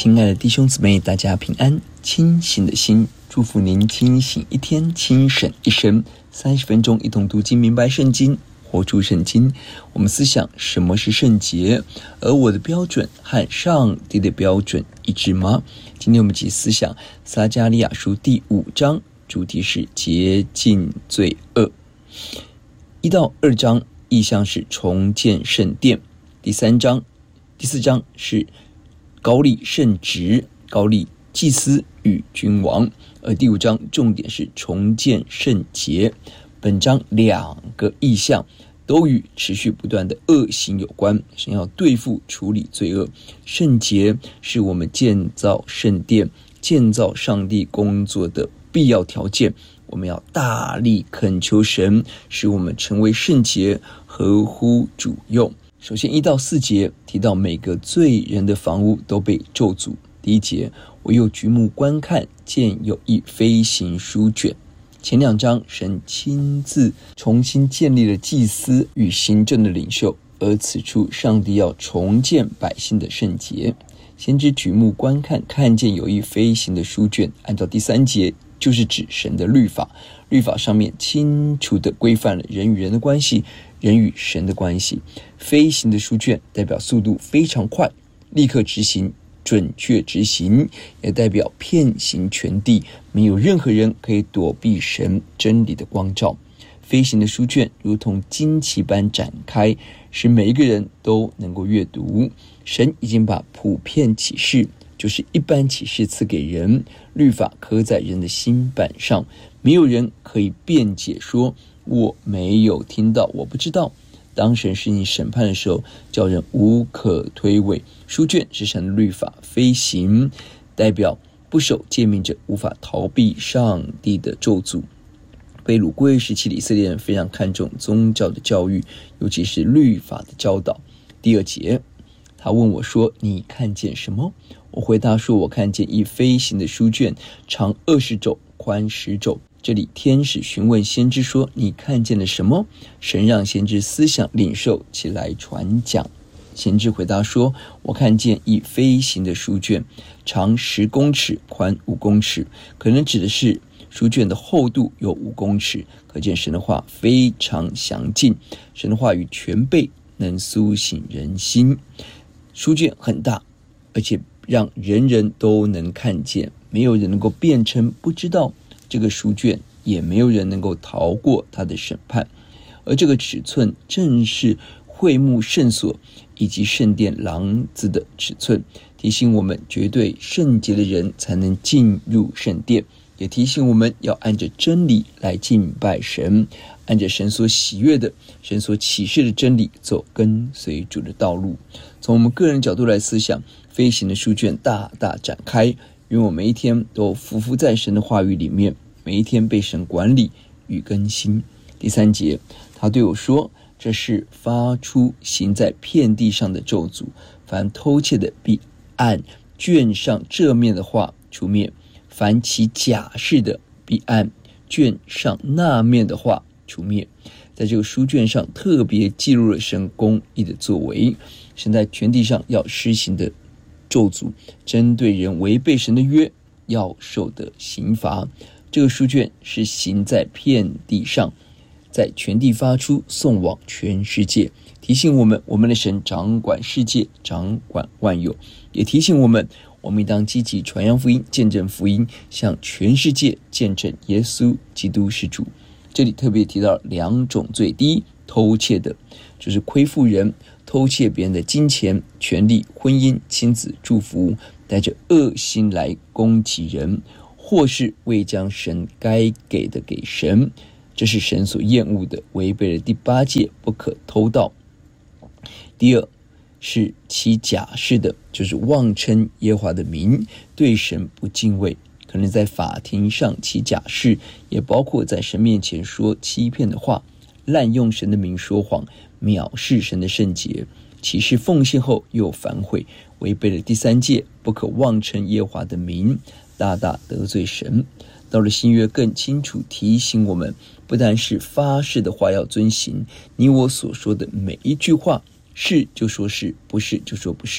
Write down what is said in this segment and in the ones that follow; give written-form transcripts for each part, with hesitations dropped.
亲爱的弟兄姊妹，大家平安。清醒的心，祝福您清醒一天，清省一生。30分钟一同读经，明白圣经，活出圣经。我们思想什么是圣洁，而我的标准和上帝的标准一致吗？今天我们一起思想撒迦利亚书第5章，主题是洁净罪恶。1到2章意象是重建圣殿，第4章是高立圣职，高立祭司与君王，而第5章重点是重建圣洁。本章2个意象都与持续不断的恶行有关，神要对付处理罪恶。圣洁是我们建造圣殿、建造上帝工作的必要条件，我们要大力恳求神使我们成为圣洁，合乎主用。首先1到4节提到每个罪人的房屋都被咒诅。第1节，我又举目观看，见有一飞行书卷。前2章神亲自重新建立了祭司与行政的领袖，而此处上帝要重建百姓的圣洁。先知举目观看，看见有一飞行的书卷，按照第3节就是指神的律法。律法上面清楚地规范了人与人的关系，人与神的关系。飞行的书卷代表速度非常快，立刻执行，准确执行，也代表遍行全地，没有任何人可以躲避神真理的光照。飞行的书卷如同旌旗般展开，使每一个人都能够阅读。神已经把普遍启示，就是一般启示赐给人，律法刻在人的心板上，没有人可以辩解说我没有听到，我不知道。当神施行审判的时候，叫人无可推诿。书卷是神的律法，飞行代表不守诫命者无法逃避上帝的咒诅。被掳归时期的以色列人非常看重宗教的教育，尤其是律法的教导。第2节，他问我说，你看见什么？我回答说，我看见一飞行的书卷，长20肘，宽10肘。这里天使询问先知说，你看见了什么？神让先知思想领受起来传讲。先知回答说，我看见一飞行的书卷，长10公尺，宽5公尺。可能指的是书卷的厚度有5公尺，可见神的话非常详尽，神的话语全备，能苏醒人心。书卷很大，而且让人人都能看见，没有人能够辩称不知道这个书卷，也没有人能够逃过他的审判。而这个尺寸正是会幕圣所以及圣殿廊子的尺寸，提醒我们绝对圣洁的人才能进入圣殿，也提醒我们要按着真理来敬拜神，按着神所喜悦的、神所启示的真理走跟随主的道路。从我们个人角度来思想，飞行的书卷大大展开，愿我每一天都匍匐在神的话语里面，每一天被神管理与更新。第3节，他对我说，这是发出行在遍地上的咒诅，凡偷窃的必按卷上这面的话除灭，凡起假誓的必按卷上那面的话除灭。在这个书卷上特别记录了神公义的作为，神在全地上要施行的咒诅，针对人违背神的约要受的刑罚。这个书卷是行在遍地上，在全地发出，送往全世界，提醒我们，我们的神掌管世界，掌管万有，也提醒我们，我们应当积极传扬福音，见证福音，向全世界见证耶稣基督是主。这里特别提到2种罪，第一，偷窃的，就是亏负人，偷窃别人的金钱、权利、婚姻、亲子、祝福，带着恶心来攻击人，或是未将神该给的给神，这是神所厌恶的，违背了第8诫，不可偷盗。第2是起假誓的，就是妄称耶和华的名，对神不敬畏，可能在法庭上起假誓，也包括在神面前说欺骗的话，滥用神的名说谎，藐视神的圣洁，起誓奉献后又反悔，违背了第3诫，不可妄称耶和华的名，大大得罪神。到了新约更清楚提醒我们，不但是发誓的话要遵行，你我所说的每一句话，是就说是，不是就说不是。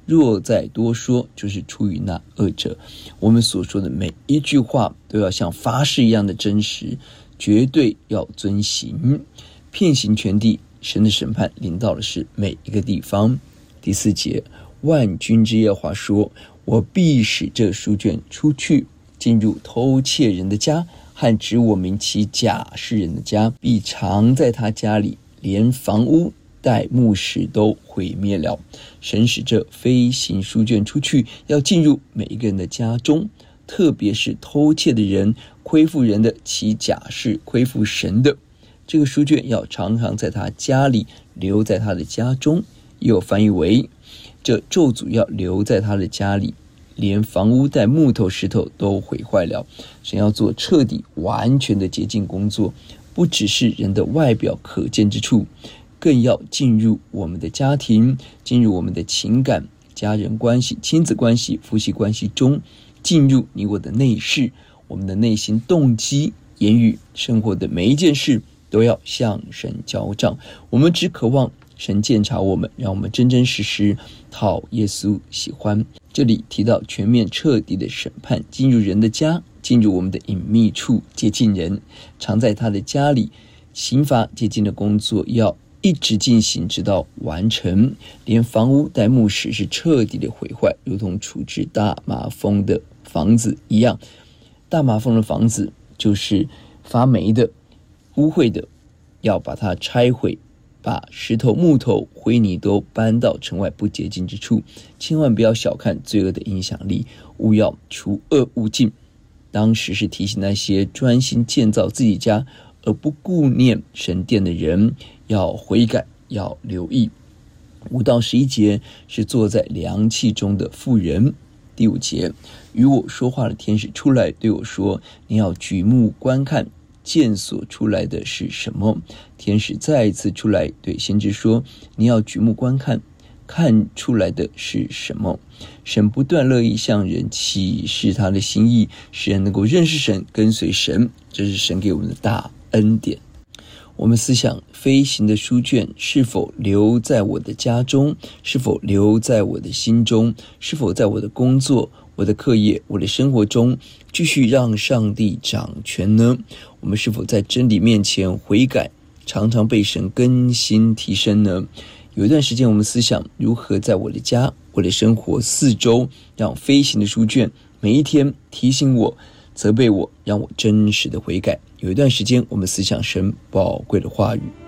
若再多说，就是出于那恶者。我们所说的每一句话都要像发誓一样的真实，绝对要遵行，遍行全地。神的审判临到的是每一个地方。第4节，万军之耶和华说，我必使这书卷出去，进入偷窃人的家，和指我名起假示人的家，必藏在他家里，连房屋带木石都毁灭了。神使这飞行书卷出去，要进入每一个人的家中，特别是偷窃的人、亏负人的、起假示亏负神的。这个书卷要常常在他家里，留在他的家中。也有翻译为，这咒诅要留在他的家里，连房屋带木头石头都毁坏了。神要做彻底完全的洁净工作，不只是人的外表可见之处，更要进入我们的家庭，进入我们的情感、家人关系、亲子关系、夫妻关系中，进入你我的内室，我们的内心动机、言语、生活的每一件事都要向神交账。我们只渴望神鉴察我们，让我们真真实实讨耶稣喜欢。这里提到全面彻底的审判，进入人的家，进入我们的隐秘处，接近人，常在他的家里。刑罚洁净的工作要一直进行，直到完成。连房屋带木石是彻底的毁坏，如同处置大麻风的房子一样。大麻风的房子就是发霉的、污秽的，要把它拆毁，把石头、木头、灰泥都搬到城外不洁净之处。千万不要小看罪恶的影响力，务要除恶务尽。当时是提醒那些专心建造自己家而不顾念神殿的人，要悔改，要留意。5到11节是坐在凉气中的妇人。第5节，与我说话的天使出来对我说，你要举目观看，见所出来的是什么。天使再一次出来对先知说，你要举目观看，看出来的是什么。神不断乐意向人启示他的心意，使人能够认识神，跟随神，这是神给我们的大恩典。我们思想飞行的书卷是否留在我的家中，是否留在我的心中，是否在我的工作、我的课业、我的生活中继续让上帝掌权呢？我们是否在真理面前悔改，常常被神更新提升呢？有一段时间我们思想如何在我的家、我的生活四周，让飞行的书卷每一天提醒我、责备我，让我真实的悔改。有一段时间我们思想神宝贵的话语。